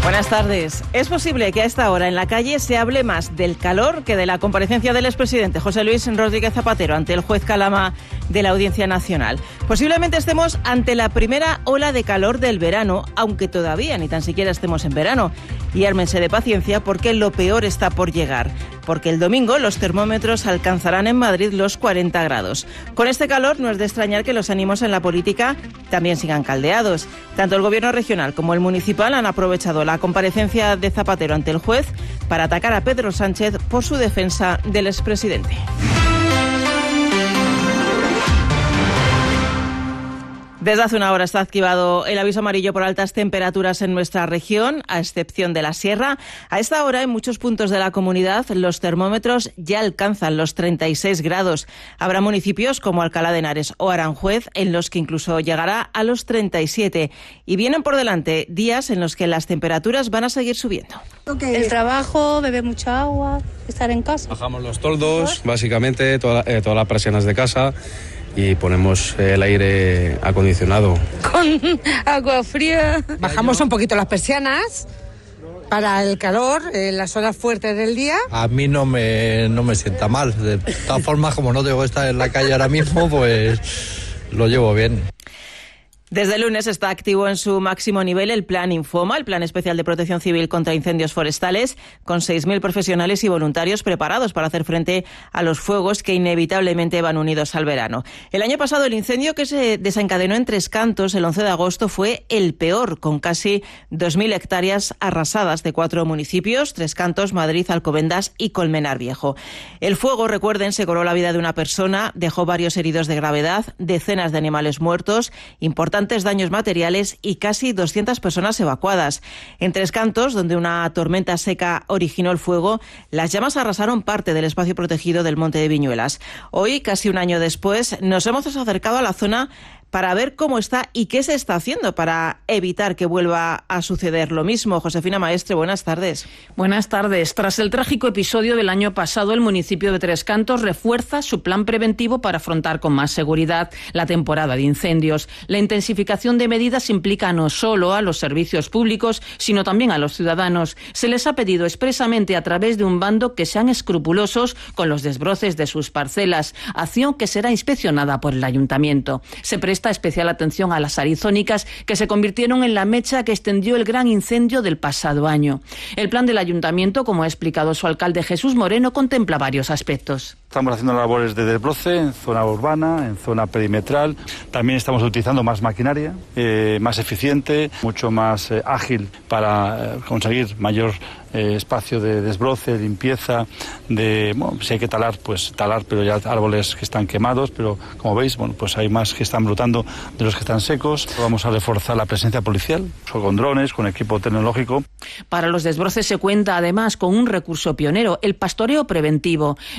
Buenas tardes. Es posible que a esta hora en la calle se hable más del calor que de la comparecencia del expresidente José Luis Rodríguez Zapatero ante el juez Calama de la Audiencia Nacional. Posiblemente estemos ante la primera ola de calor del verano, aunque todavía ni tan siquiera estemos en verano. Y ármense de paciencia porque lo peor está por llegar. Porque el domingo los termómetros alcanzarán en Madrid los 40 grados. Con este calor no es de extrañar que los ánimos en la política también sigan caldeados. Tanto el gobierno regional como el municipal han aprovechado la comparecencia de Zapatero ante el juez para atacar a Pedro Sánchez por su defensa del expresidente. Desde hace una hora está activado el aviso amarillo por altas temperaturas en nuestra región, a excepción de la sierra. A esta hora, en muchos puntos de la comunidad, los termómetros ya alcanzan los 36 grados. Habrá municipios como Alcalá de Henares o Aranjuez en los que incluso llegará a los 37. Y vienen por delante días en los que las temperaturas van a seguir subiendo. El trabajo, beber mucha agua, estar en casa. Bajamos los toldos, básicamente todas las persianas de casa. Y ponemos el aire acondicionado. Con agua fría. Bajamos un poquito las persianas para el calor en las horas fuertes del día. A mí no me sienta mal. De todas formas, como no debo estar en la calle ahora mismo, pues lo llevo bien. Desde el lunes está activo en su máximo nivel el Plan Infoma, el Plan Especial de Protección Civil contra Incendios Forestales, con 6.000 profesionales y voluntarios preparados para hacer frente a los fuegos que inevitablemente van unidos al verano. El año pasado el incendio que se desencadenó en Tres Cantos el 11 de agosto fue el peor, con casi 2.000 hectáreas arrasadas de 4 municipios, Tres Cantos, Madrid, Alcobendas y Colmenar Viejo. El fuego, recuerden, se cobró la vida de una persona, dejó varios heridos de gravedad, decenas de animales muertos, importantes daños materiales y casi 200 personas evacuadas. En Tres Cantos, donde una tormenta seca originó el fuego, las llamas arrasaron parte del espacio protegido del Monte de Viñuelas. Hoy, casi un año después, nos hemos acercado a la zona para ver cómo está y qué se está haciendo para evitar que vuelva a suceder lo mismo. Josefina Maestre, buenas tardes. Buenas tardes. Tras el trágico episodio del año pasado, el municipio de Tres Cantos refuerza su plan preventivo para afrontar con más seguridad la temporada de incendios. La intensificación de medidas implica no solo a los servicios públicos, sino también a los ciudadanos. Se les ha pedido expresamente a través de un bando que sean escrupulosos con los desbroces de sus parcelas, acción que será inspeccionada por el ayuntamiento. Se presta especial atención a las arizónicas que se convirtieron en la mecha que extendió el gran incendio del pasado año. El plan del ayuntamiento, como ha explicado su alcalde Jesús Moreno, contempla varios aspectos. Estamos haciendo labores de desbroce en zona urbana, en zona perimetral. También estamos utilizando más maquinaria, más eficiente, mucho más ágil para conseguir mayor espacio de desbroce, limpieza, si hay que talar, pues talar, pero ya árboles que están quemados, pero como veis, pues hay más que están brotando de los que están secos. Vamos a reforzar la presencia policial, con drones, con equipo tecnológico. Para los desbroces se cuenta además con un recurso pionero, el pastoreo preventivo.